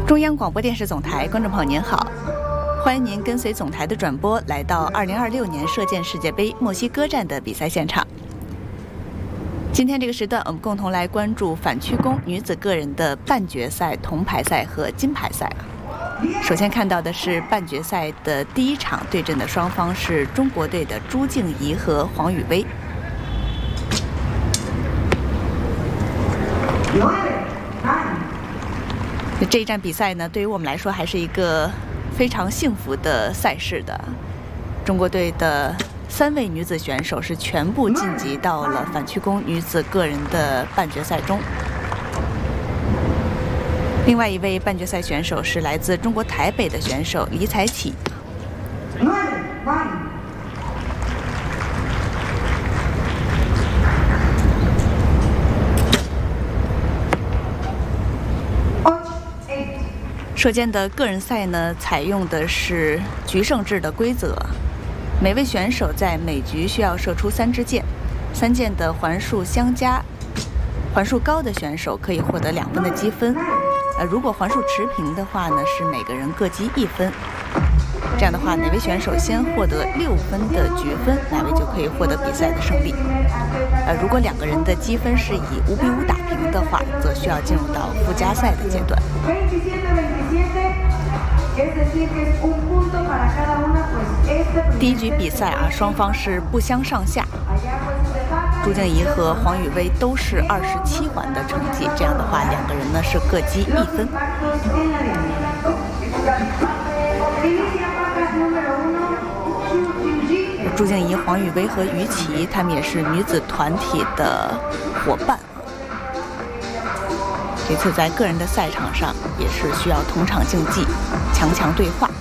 中央广播电视总台观众朋友您好，欢迎您跟随总台的转播来到2026年射箭世界杯墨西哥站的比赛现场。今天这个时段，我们共同来关注反曲弓女子个人的半决赛、铜牌赛和金牌赛。首先看到的是半决赛的第一场对阵的双方是中国队的朱静怡和黄雨薇。这一站比赛呢，对于我们来说还是一个非常幸福的赛事的。中国队的3位女子选手是全部晋级到了反曲弓女子个人的半决赛中。另外一位半决赛选手是来自中国台北的选手李彩启。射箭的个人赛呢，采用的是局胜制的规则，每位选手在每局需要射出3支箭，3箭的环数相加，环数高的选手可以获得2分的积分。如果环数持平的话呢，是每个人各积1分。这样的话，哪位选手先获得6分的局分，哪位就可以获得比赛的胜利。如果2个人的积分是以5比5打平的话，则需要进入到附加赛的阶段。第一局比赛双方是不相上下。朱静怡和黄雨薇都是27环的成绩，这样的话2个人呢是各积1分。朱静怡、黄雨薇和于琦，他们也是女子团体的伙伴。这次在个人的赛场上也是需要同场竞技，强强对话。